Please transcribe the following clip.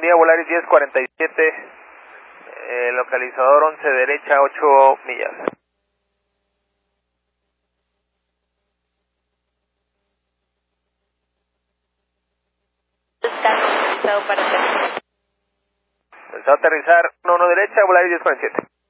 día, Volaris 1047, localizador 11 derecha, 8 millas. Está autorizado para aterrizar. Empezó a aterrizar 1 derecha, Volaris 1047.